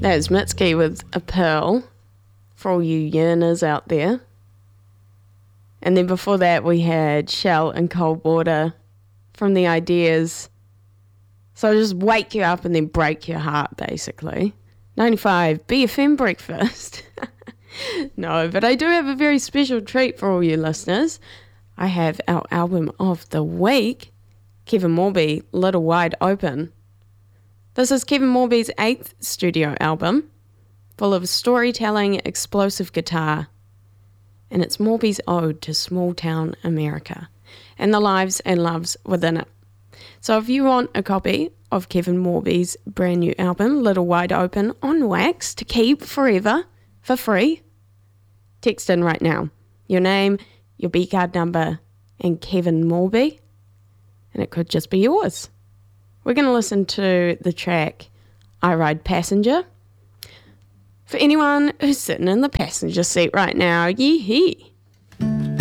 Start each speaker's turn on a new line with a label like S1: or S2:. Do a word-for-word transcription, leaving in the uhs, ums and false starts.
S1: That was Mitski with A Pearl, for all you yearners out there. And then before that, we had Shell and Cold Water from The Ideas. So just wake you up and then break your heart, basically. ninety-five B F M Breakfast. No, but I do have a very special treat for all you listeners. I have our album of the week, Kevin Morby, Little Wide Open. This is Kevin Morby's eighth studio album, full of storytelling, explosive guitar, and it's Morby's ode to small-town America and the lives and loves within it. So if you want a copy of Kevin Morby's brand new album, Little Wide Open, on wax to keep forever for free, text in right now your name, your B-card number, and Kevin Morby, and it could just be yours. We're going to listen to the track I Ride Passenger. For anyone who's sitting in the passenger seat right now, yee-hee.